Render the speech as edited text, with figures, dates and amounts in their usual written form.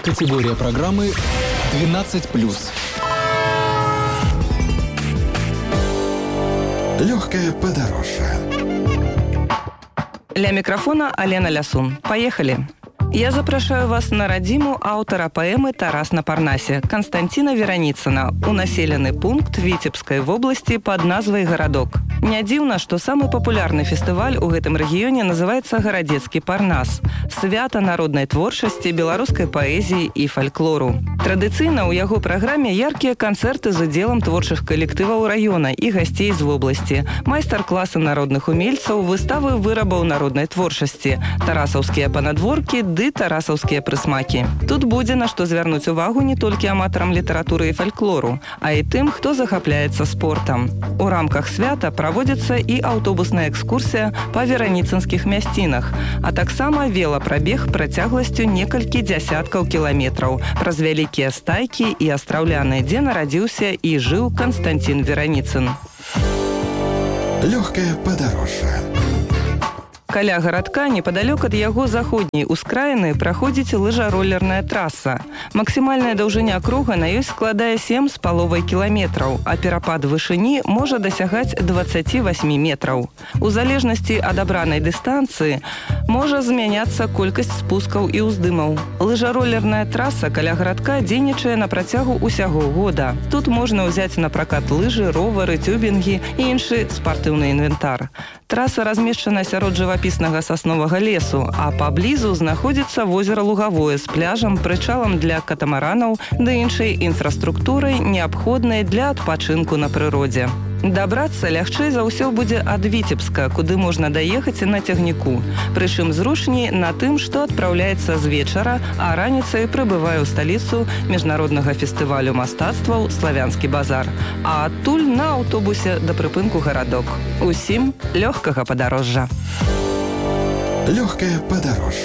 Категория программы 12+. Легкое подорожье. Ля микрофона Алена Лясун. Поехали! Я запрашаю вас на радзіму аўтара паэмы «Тарас на Парнасе» Константина Вераніцына у населены пункт Віцебскай вобласці пад назвай Гарадок. Не дзіўна, што самы папулярны фестываль у гэтым рэгіёне называецца «Гарадзецкі Парнас» – свята народнай творчасці, беларускай паэзіі і фальклору. Традыцыйна ў яго праграме яркія канцэрты з удзелам творчых калектываў раёна і гасцей з вобласці, майстар-класы народных умельцаў, выставы вырабаў народнай творчасці, тарасаўскія панадворкі ды тарасаўскія прысмакі. Тут будзе на што звярнуць увагу не толькі аматарам літаратуры і фальклору, а і тым, хто захапляецца спортам. У рамках свята праводзіцца і аўтобусная экскурсія па вераніцынскіх мясцінах, а таксама велапрабег працягласцю некалькі дзясяткаў кіламетраў праз вялікія стайкі і астраўляны, дзе нарадзіўся і жыў Константин Вераніцын. Легкое подорожье. Каля гарадка, непадалёк ад яго заходняй ускраіны, праходзіць лыжаролерная траса. Максімальная даўжыня круга на ёй складае 7,5 кіламетраў, а перапад вышыні можа дасягаць 28 метраў. У залежнасці ад абранай дыстанцыі можа змяняцца колькасць спускаў і ўздымаў. Лыжаролерная траса каля гарадка дзейнічае на працягу ўсяго года. Тут можна ўзяць на пракат лыжы, ровары, цюбінгі і іншы спартыўны інвентар. Траса размешчана сярод жывапіснага сасновага лесу, а паблізу знаходзіцца возера Лугавое з пляжам, прычалам для катамаранаў ды іншай інфраструктурай, неабходнай для адпачынку на прыродзе. Дабрацца лягчэй за ўсё будзе ад Віцебска, куды можна даехаць на цягніку. Прычым зручней на тым, што адпраўляецца з вечара, а раніцай прыбывае ў сталіцу міжнароднага фестывалю мастацтваў «Славянскі базар», а адтуль на аўтобусе да прыпынку «Гарадок». Усім лёгкага падарожжа. Легкое подорожье.